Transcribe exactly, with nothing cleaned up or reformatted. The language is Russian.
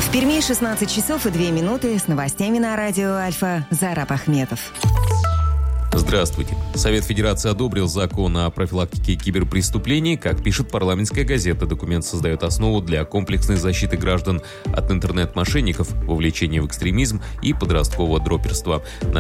В Перми шестнадцать часов и две минуты. С новостями на радио Альфа Зараб Ахметов. Здравствуйте. Совет Федерации одобрил закон о профилактике киберпреступлений. Как пишет парламентская газета, документ создает основу для комплексной защиты граждан от интернет-мошенников, вовлечения в экстремизм и подросткового дроперства.